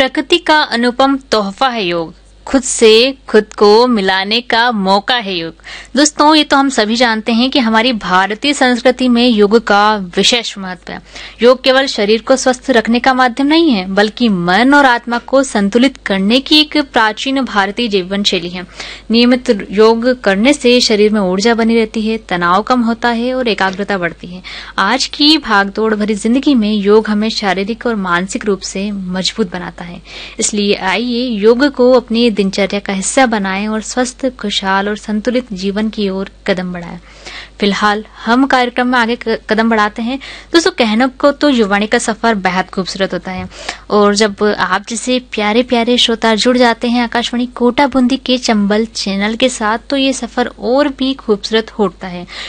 प्रकृति का अनुपम तोहफा है योग, खुद से खुद को मिलाने का मौका है योग। दोस्तों, ये तो हम सभी जानते हैं कि हमारी भारतीय संस्कृति में योग का विशेष महत्व है। योग केवल शरीर को स्वस्थ रखने का माध्यम नहीं है, बल्कि मन और आत्मा को संतुलित करने की एक प्राचीन भारतीय जीवन शैली है। नियमित योग करने से शरीर में ऊर्जा बनी रहती है, तनाव कम होता है और एकाग्रता बढ़ती है। आज की भागदौड़ भरी जिंदगी में योग हमें शारीरिक और मानसिक रूप से मजबूत बनाता है। इसलिए आइए योग को अपनी दिनचर्या का हिस्सा बनाएं और स्वस्थ, खुशहाल और संतुलित जीवन की ओर कदम बढ़ाएं। फिलहाल हम कार्यक्रम में आगे कदम बढ़ाते हैं। दोस्तों, कहने को तो युवाणी का सफर बेहद खूबसूरत होता है, और जब आप जैसे प्यारे प्यारे श्रोता जुड़ जाते हैं आकाशवाणी कोटा बूंदी के चंबल चैनल के साथ, तो ये सफर और भी खूबसूरत होता है।